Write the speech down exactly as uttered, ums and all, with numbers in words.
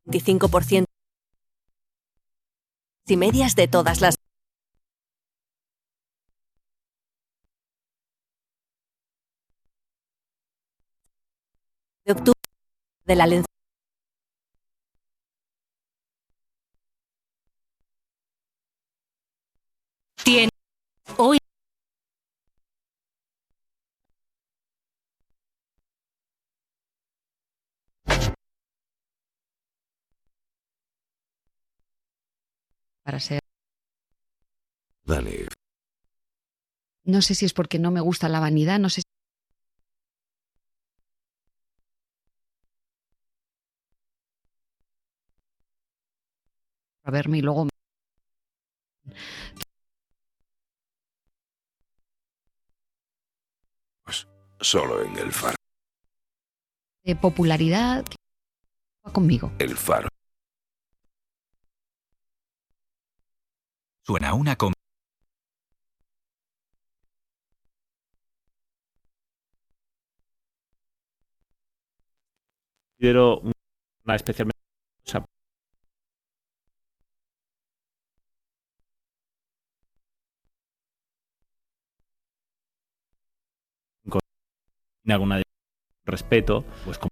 veinticinco por ciento y medias de todas las de octubre de la lencería. Tiene hoy para ser. Dani. No sé si es porque no me gusta la vanidad, no sé si a verme y luego Pues solo en el Faro. de popularidad va conmigo. El Faro. Suena una com... Considero una especialmente... O sea, con alguna de respeto, pues como